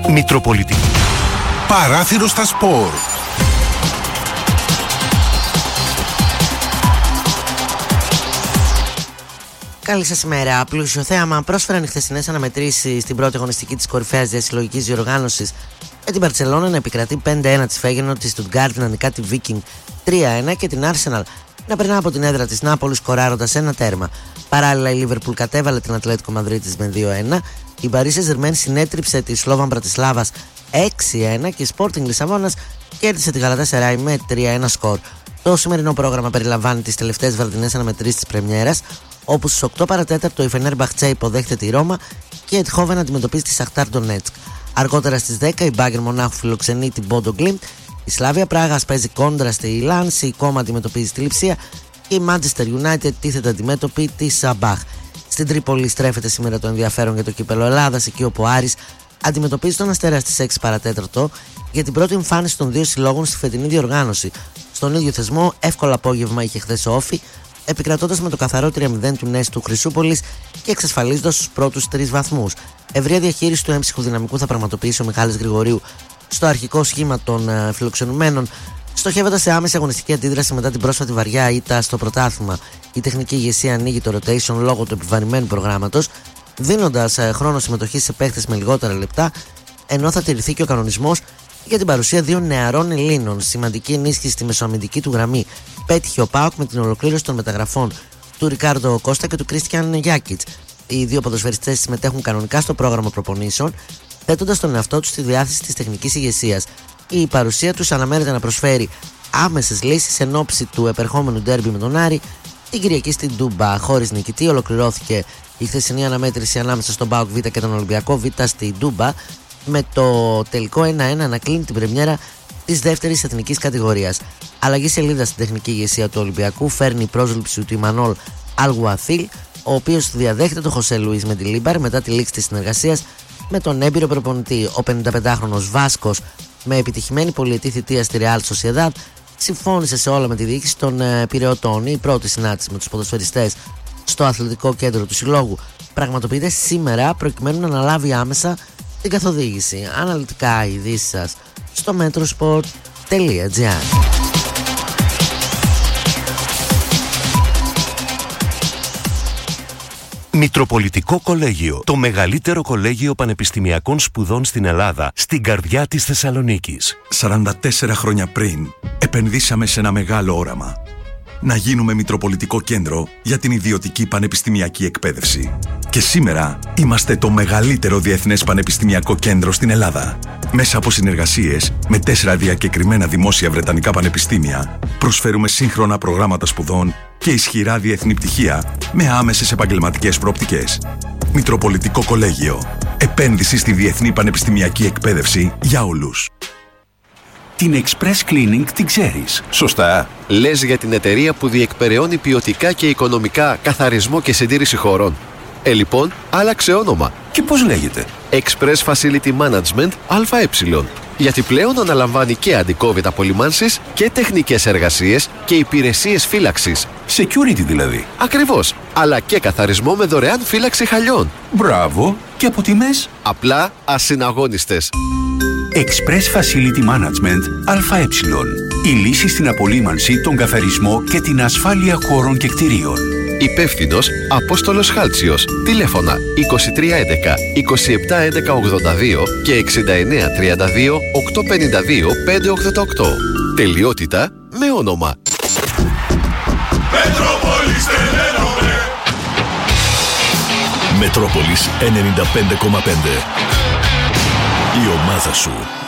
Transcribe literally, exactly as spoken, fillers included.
Μητροπολιτική. Παράθυρο στα σπορ. Καλή σας ημέρα. Πλούσιο θέαμα πρόσφεραν οι χθεσινές αναμετρήσεις στην πρώτη αγωνιστική της κορυφαίας διασυλλογικής διοργάνωσης, με την Μπαρτσελόνα να επικρατεί πέντε ένα της Φέγενορντ, τη Στουτγκάρτ να νικά τη Βίκινγκ τρία ένα και την Arsenal να περνά από την έδρα της Νάπολης σκοράροντας ένα τέρμα. Παράλληλα, η Λίβερπουλ κατέβαλε την Ατλέτικο Μαδρίτης με δύο ένα, η Παρί Σεν-Ζερμέν συνέτριψε τη Σλόβαν Μπρατισλάβας έξι ένα και η Sporting Λισαβόνας κέρδισε τη Γαλατασαράι με τρία ένα σκορ. Το σημερινό πρόγραμμα περιλαμβάνει τις τελευταίες βραδινές αναμετρήσεις της πρεμιέρας, όπου στις οκτώ παρά τέταρτο η Φενέρμπαχτσε υποδέχεται τη Ρώμα και η Ετχόβεν αντιμετωπίζει τη Σαχτάρ Ντονέτσκ. Αργότερα στις δέκα η Μπάγερν Μονάχου φιλοξενεί την Μπόντο Γκλιντ, η Σλάβια Πράγας παίζει κόντρα στη Λάνς, η Κόμα αντιμετωπίζει τη Λιψία και η Manchester United τίθεται αντιμέτωπη τη Σαμπάχ. Στην Τρίπολη στρέφεται σήμερα το ενδιαφέρον για το κύπελλο Ελλάδας, εκεί όπου ο Άρης αντιμετωπίζει τον Αστέρα στις έξι παρά τέταρτο για την πρώτη εμφάνιση των δύο συλλόγων στη φετινή διοργάνωση. Στον ίδιο θεσμό, εύκολο απόγευμα είχε χθες ο Όφη, επικρατώντας με το καθαρό τρία μηδέν του Νέστου Χρυσούπολης και εξασφαλίζοντας τους πρώτους τρεις βαθμούς. Ευρεία διαχείριση του έμψυχου δυναμικού θα πραγματοποιήσει ο Μιχάλης Γρηγορίου στο αρχικό σχήμα των uh, φιλοξενουμένων, στοχεύοντας σε άμεση αγωνιστική αντίδραση μετά την πρόσφατη βαριά ήττα στο πρωτάθλημα. Η τεχνική ηγεσία ανοίγει το rotation λόγω του επιβαρημένου προγράμματος, δίνοντας uh, χρόνο συμμετοχής σε παίχτες με λιγότερα λεπτά, ενώ θα τηρηθεί και ο κανονισμός για την παρουσία δύο νεαρών Ελλήνων. Σημαντική ενίσχυση στη μεσοαμυντική του γραμμή πέτυχε ο ΠΑΟΚ με την ολοκλήρωση των μεταγραφών του Ρικάρντο Κώστα και του Κρίστιαν Γιάκιτς. Οι δύο ποδοσφαιριστές συμμετέχουν κανονικά στο πρόγραμμα προπονήσεων, θέτοντας τον εαυτό τους στη διάθεση της τεχνικής ηγεσίας. Η παρουσία τους αναμένεται να προσφέρει άμεσες λύσεις εν ώψη του επερχόμενου ντέρμπι με τον Άρη την Κυριακή στην Τούμπα. Χωρίς νικητή ολοκληρώθηκε η χθεσινή αναμέτρηση ανάμεσα στον ΠΑΟΚ Β και τον Ολυμπιακό Β στην Τούμπα, με το τελικό ένα ένα να κλείνει την πρεμιέρα της δεύτερης εθνικής κατηγορίας. Αλλαγή σελίδα στην τεχνική ηγεσία του Ολυμπιακού φέρνει η πρόσληψη του Ιμανόλ Αλγουαθίλ, ο οποίος διαδέχεται τον Χωσέ Λουίς με τη Λίμπαρ μετά τη λήξη της συνεργασίας με τον έμπειρο προπονητή. Ο πενηνταπεντάχρονος Βάσκος, με επιτυχημένη πολυετή θητεία στη Ρεάλ Σοσιεδάδ, συμφώνησε σε όλα με τη διοίκηση των ε, Πειραιωτών. Η πρώτη συνάντηση με τους ποδοσφαιριστές στο αθλητικό κέντρο του Συλλόγου πραγματοποιείται σήμερα προκειμένου να αναλάβει άμεσα την καθοδήγηση. Αναλυτικά οι ειδήσεις σας στο metrosport τελεία gr. Μητροπολιτικό Κολέγιο, το μεγαλύτερο κολέγιο πανεπιστημιακών σπουδών στην Ελλάδα, στην καρδιά της Θεσσαλονίκης. σαράντα τέσσερα χρόνια πριν, επενδύσαμε σε ένα μεγάλο όραμα. Να γίνουμε Μητροπολιτικό Κέντρο για την ιδιωτική πανεπιστημιακή εκπαίδευση. Και σήμερα είμαστε το μεγαλύτερο διεθνές πανεπιστημιακό κέντρο στην Ελλάδα. Μέσα από συνεργασίες με τέσσερα διακεκριμένα δημόσια βρετανικά πανεπιστήμια, προσφέρουμε σύγχρονα προγράμματα σπουδών και ισχυρά διεθνή πτυχία με άμεσες επαγγελματικές προοπτικές. Μητροπολιτικό Κολέγιο. Επένδυση στη διεθνή πανεπιστημιακή εκπαίδευση για όλους. Την Express Cleaning την ξέρεις, σωστά? Λες για την εταιρεία που διεκπεραιώνει ποιοτικά και οικονομικά καθαρισμό και συντήρηση χώρων. Ε, λοιπόν, άλλαξε όνομα. Και πώς λέγεται? Express Facility Management ΑΕ. Γιατί πλέον αναλαμβάνει και αντι-COVID απολυμάνσεις και τεχνικές εργασίες και υπηρεσίες φύλαξης. Security δηλαδή. Ακριβώς. Αλλά και καθαρισμό με δωρεάν φύλαξη χαλιών. Μπράβο. Και από τιμές? Απλά ασυναγώνιστες. Express Facility Management ΑΕ. Η λύση στην απολύμανση, τον καθαρισμό και την ασφάλεια χώρων και κτηρίων. Υπεύθυνος Απόστολος Χάλτσιος. Τηλέφωνα είκοσι τρία έντεκα είκοσι επτά έντεκα ογδόντα δύο και εξήντα εννέα τριάντα δύο οκτακόσια πενήντα δύο πεντακόσια ογδόντα οκτώ. Τελειότητα με όνομα. Μετρόπολης τελένομαι. Μετρόπολης ενενήντα πέντε κόμμα πέντε. Η ομάδα σου.